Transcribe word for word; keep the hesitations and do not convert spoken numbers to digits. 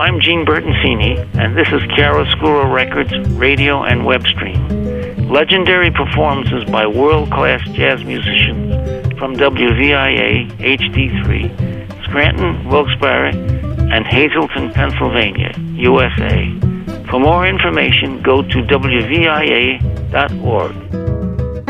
I'm Gene Bertoncini, and this is Chiaroscuro Records radio and web stream. Legendary performances by world-class jazz musicians from W V I A H D three, Scranton, Wilkes-Barre, and Hazleton, Pennsylvania, U S A. For more information, go to W V I A dot org.